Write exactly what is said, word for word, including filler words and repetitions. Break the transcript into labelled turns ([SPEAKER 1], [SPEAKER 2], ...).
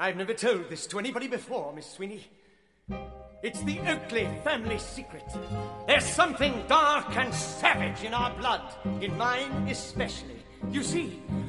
[SPEAKER 1] I've never told this to anybody before, Miss Sweeney. It's the Oakley family secret. There's something dark and savage in our blood, in mine especially. You see,